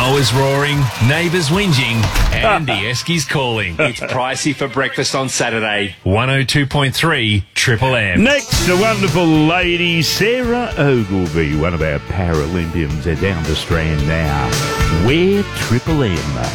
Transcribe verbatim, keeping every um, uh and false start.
Mowers roaring, neighbours whinging, and the Eskies calling. It's pricey for breakfast on Saturday. one oh two point three Triple M. Next, the wonderful lady Sarah Ogilvie, one of our Paralympians, are down the Strand now. We're Triple M.